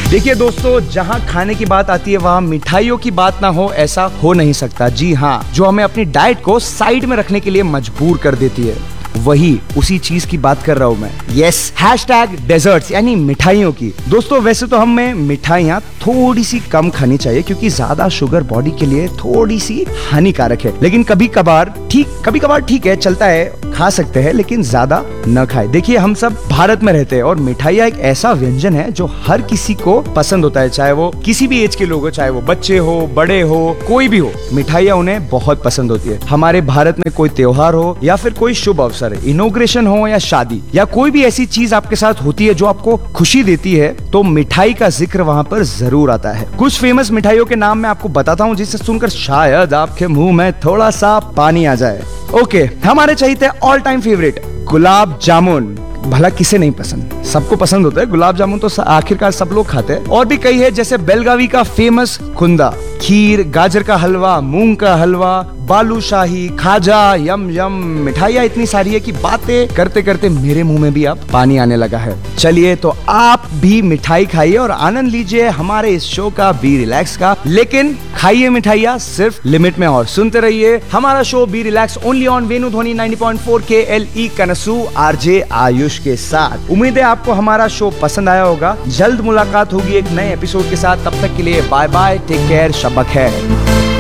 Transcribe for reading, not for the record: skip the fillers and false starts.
देखिए दोस्तों, जहाँ खाने की बात आती है वहाँ मिठाइयों की बात ना हो, ऐसा हो नहीं सकता। जी हाँ, जो हमें अपनी डाइट को साइड में रखने के लिए मजबूर कर देती है, वही उसी चीज की बात कर रहा हूँ मैं। यस, हैशटैग डेजर्ट्स यानी मिठाइयों की। दोस्तों वैसे तो हमें मिठाइयाँ थोड़ी सी कम खानी चाहिए क्योंकि ज्यादा शुगर बॉडी के लिए थोड़ी सी हानिकारक है, लेकिन कभी कभार ठीक है, चलता है, खा सकते हैं, लेकिन ज्यादा न खाए। देखिए हम सब भारत में रहते हैं और मिठाइयाँ एक ऐसा व्यंजन है जो हर किसी को पसंद होता है, चाहे वो किसी भी एज के लोग हो, चाहे वो बच्चे हो, बड़े हो, कोई भी हो, मिठाइयाँ उन्हें बहुत पसंद होती है। हमारे भारत में कोई त्योहार हो या फिर कोई शुभ अवसर, इनॉग्रेशन हो या शादी या कोई भी ऐसी चीज आपके साथ होती है जो आपको खुशी देती है, तो मिठाई का जिक्र वहाँ पर जरूर आता है। कुछ फेमस मिठाइयों के नाम मैं आपको बताता हूँ जिसे सुनकर शायद आपके मुंह में थोड़ा सा पानी आ जाए। ओके, हमारे चाहिए all time favourite gulab jamun. भला किसे नहीं पसंद, सबको पसंद होता है गुलाब जामुन, तो आखिरकार सब लोग खाते हैं। और भी कई है जैसे बेलगावी का फेमस खुंदा, खीर, गाजर का हलवा, मूंग का हलवा, बालूशाही, खाजा, यम यम। मिठाइयाँ इतनी सारी है कि बातें करते करते मेरे मुंह में भी अब पानी आने लगा है। चलिए तो आप भी मिठाई खाइए और आनंद लीजिए हमारे इस शो का, बी रिलैक्स का, लेकिन खाइए मिठाइयाँ सिर्फ लिमिट में और सुनते रहिए हमारा show be relax only on Venu ध्वनि 90.4 KLE कनसू RJ आयुष के साथ। उम्मीद है आपको हमारा शो पसंद आया होगा। जल्द मुलाकात होगी एक नए एपिसोड के साथ, तब तक के लिए बाय बाय, टेक केयर, शब्बा खैर।